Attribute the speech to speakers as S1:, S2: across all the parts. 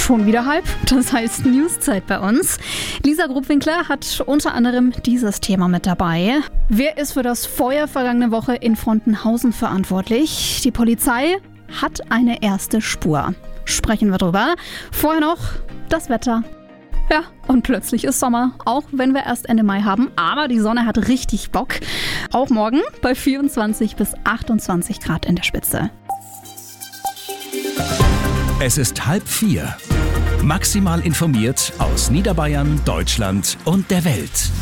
S1: Schon wieder halb, das heißt Newszeit bei uns. Lisa Grubwinkler hat unter anderem dieses Thema mit dabei. Wer ist für das Feuer vergangene Woche in Frontenhausen verantwortlich? Die Polizei hat eine erste Spur. Sprechen wir drüber. Vorher noch das Wetter. Ja, und plötzlich ist Sommer, auch wenn wir erst Ende Mai haben, aber die Sonne hat richtig Bock. Auch morgen bei 24 bis 28 Grad in der Spitze.
S2: Es ist 3:30. Maximal informiert aus Niederbayern, Deutschland und der Welt.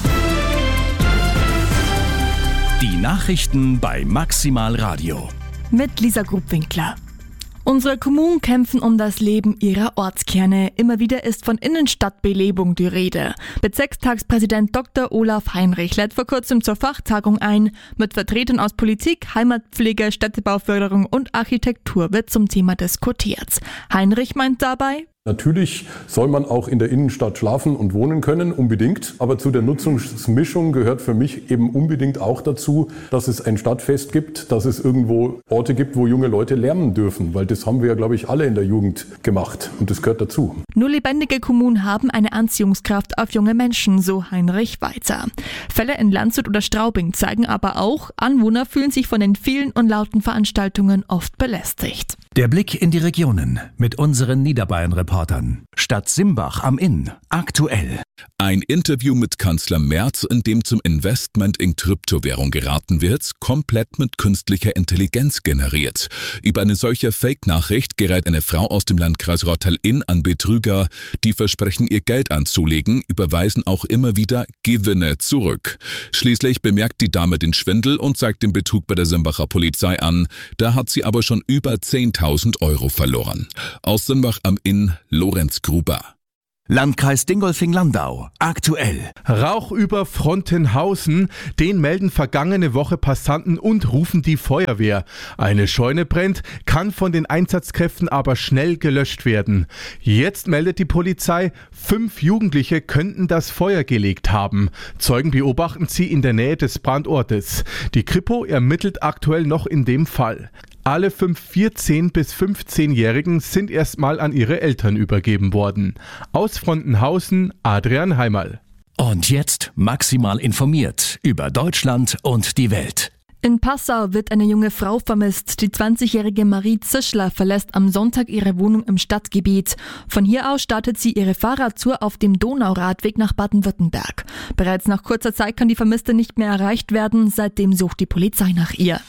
S2: Die Nachrichten bei Maximal Radio.
S3: Mit Lisa Grubwinkler. Unsere Kommunen kämpfen um das Leben ihrer Ortskerne. Immer wieder ist von Innenstadtbelebung die Rede. Bezirkstagspräsident Dr. Olaf Heinrich lädt vor kurzem zur Fachtagung ein. Mit Vertretern aus Politik, Heimatpflege, Städtebauförderung und Architektur wird zum Thema diskutiert. Heinrich meint dabei:
S4: Natürlich soll man auch in der Innenstadt schlafen und wohnen können, unbedingt. Aber zu der Nutzungsmischung gehört für mich eben unbedingt auch dazu, dass es ein Stadtfest gibt, dass es irgendwo Orte gibt, wo junge Leute lärmen dürfen. Weil das haben wir ja, glaube ich, alle in der Jugend gemacht. Und das gehört dazu.
S3: Nur lebendige Kommunen haben eine Anziehungskraft auf junge Menschen, so Heinrich weiter. Fälle in Landshut oder Straubing zeigen aber auch, Anwohner fühlen sich von den vielen und lauten Veranstaltungen oft belästigt.
S2: Der Blick in die Regionen mit unseren Niederbayern-Reportern. Stadt Simbach am Inn. Aktuell.
S5: Ein Interview mit Kanzler Merz, in dem zum Investment in Kryptowährung geraten wird, komplett mit künstlicher Intelligenz generiert. Über eine solche Fake-Nachricht gerät eine Frau aus dem Landkreis Rottal-Inn an Betrüger. Die versprechen, ihr Geld anzulegen, überweisen auch immer wieder Gewinne zurück. Schließlich bemerkt die Dame den Schwindel und zeigt den Betrug bei der Simbacher Polizei an. Da hat sie aber schon über 10.000 Euro verloren. Aus Simbach am Inn, Lorenz Gruber.
S2: Landkreis Dingolfing-Landau. Aktuell.
S6: Rauch über Frontenhausen. Den melden vergangene Woche Passanten und rufen die Feuerwehr. Eine Scheune brennt, kann von den Einsatzkräften aber schnell gelöscht werden. Jetzt meldet die Polizei, 5 Jugendliche könnten das Feuer gelegt haben. Zeugen beobachten sie in der Nähe des Brandortes. Die Kripo ermittelt aktuell noch in dem Fall. Alle 5 14- bis 15-Jährigen sind erstmal an ihre Eltern übergeben worden. Aus Frontenhausen, Adrian Heimerl.
S2: Und jetzt maximal informiert über Deutschland und die Welt.
S3: In Passau wird eine junge Frau vermisst. Die 20-jährige Marie Zischler verlässt am Sonntag ihre Wohnung im Stadtgebiet. Von hier aus startet sie ihre Fahrradtour auf dem Donauradweg nach Baden-Württemberg. Bereits nach kurzer Zeit kann die Vermisste nicht mehr erreicht werden. Seitdem sucht die Polizei nach ihr.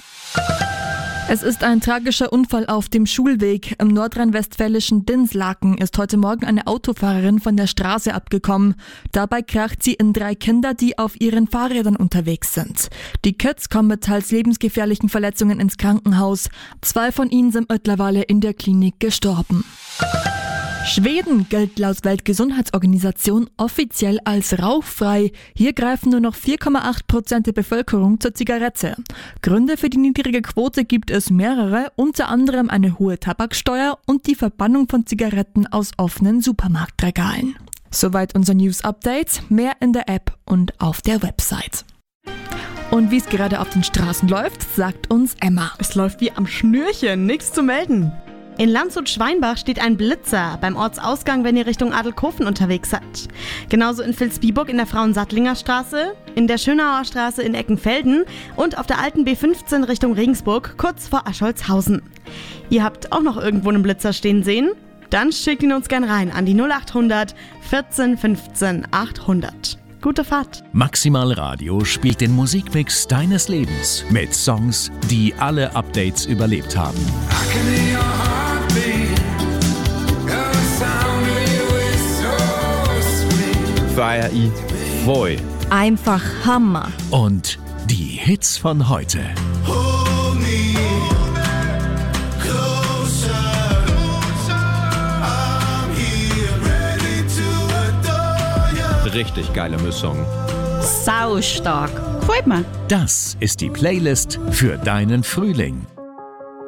S3: Es ist ein tragischer Unfall auf dem Schulweg. Im nordrhein-westfälischen Dinslaken ist heute Morgen eine Autofahrerin von der Straße abgekommen. Dabei kracht sie in 3 Kinder, die auf ihren Fahrrädern unterwegs sind. Die Kids kommen mit teils lebensgefährlichen Verletzungen ins Krankenhaus. 2 von ihnen sind mittlerweile in der Klinik gestorben. Schweden gilt laut Weltgesundheitsorganisation offiziell als rauchfrei. Hier greifen nur noch 4,8% der Bevölkerung zur Zigarette. Gründe für die niedrige Quote gibt es mehrere, unter anderem eine hohe Tabaksteuer und die Verbannung von Zigaretten aus offenen Supermarktregalen. Soweit unser News-Update, mehr in der App und auf der Website. Und wie es gerade auf den Straßen läuft, sagt uns Emma.
S7: Es läuft wie am Schnürchen, nichts zu melden. In Landshut-Schweinbach steht ein Blitzer beim Ortsausgang, wenn ihr Richtung Adelkofen unterwegs seid. Genauso in Vilsbiburg in der Frauensattlinger Straße, in der Schönauer Straße in Eckenfelden und auf der alten B15 Richtung Regensburg, kurz vor Ascholzhausen. Ihr habt auch noch irgendwo einen Blitzer stehen sehen? Dann schickt ihn uns gern rein an die 0800 14 15 800. Gute Fahrt.
S2: Maximal Radio spielt den Musikmix deines Lebens mit Songs, die alle Updates überlebt haben.
S8: Feier ich voll.
S3: Einfach Hammer.
S2: Und die Hits von heute.
S8: Richtig geile Mischung.
S7: Sau stark. Freut mich.
S2: Das ist die Playlist für deinen Frühling.